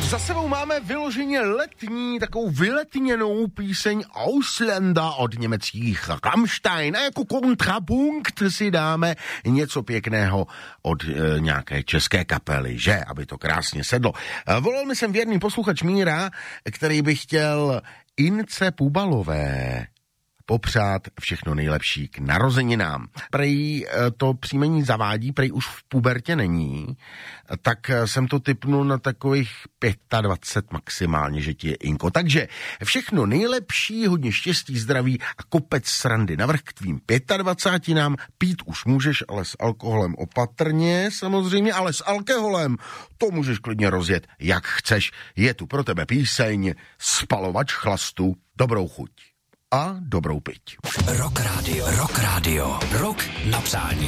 Za sebou máme vyloženě letní, takovou vyletněnou píseň Auslanda od německých Rammstein. A jako kontrapunkt si dáme něco pěkného od nějaké české kapely, že? Aby to krásně sedlo. Volal mi sem věrný posluchač Míra, který by chtěl Ince Pubalové popřát všechno nejlepší k narozeninám. Prej to příjmení zavádí, prej už v pubertě není, tak jsem to tipnul na takových 25 maximálně, že ti je Inko. Takže všechno nejlepší, hodně štěstí, zdraví a kopec srandy navrch k tvým 25. Pít už můžeš, ale s alkoholem opatrně samozřejmě, ale s alkoholem to můžeš klidně rozjet, jak chceš. Je tu pro tebe píseň Spalovač chlastu. Dobrou chuť a dobrou piť. Rock Radio. Rock na přání.